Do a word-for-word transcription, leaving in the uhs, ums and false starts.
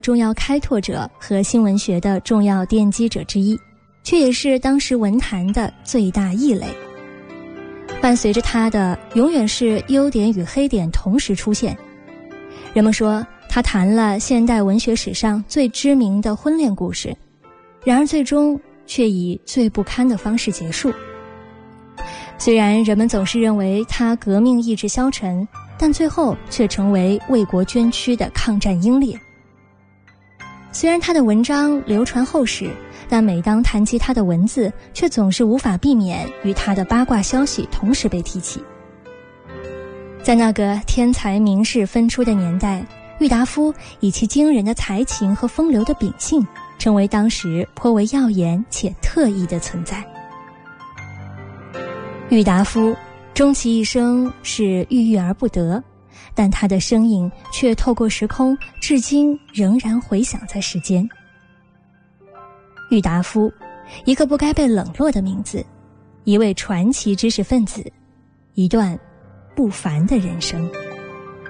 重要开拓者和新文学的重要奠基者之一，却也是当时文坛的最大异类。伴随着他的永远是优点与黑点同时出现。人们说他谈了现代文学史上最知名的婚恋故事，然而最终却以最不堪的方式结束。虽然人们总是认为他革命意志消沉，但最后却成为为国捐躯的抗战英烈。虽然他的文章流传后世，但每当谈及他的文字，却总是无法避免与他的八卦消息同时被提起。在那个天才名士纷出的年代，郁达夫以其惊人的才情和风流的秉性，成为当时颇为耀眼且特异的存在。郁达夫终其一生是郁郁而不得，但他的声音却透过时空，至今仍然回响在世间。郁达夫，一个不该被冷落的名字，一位传奇知识分子，一段不凡的人生。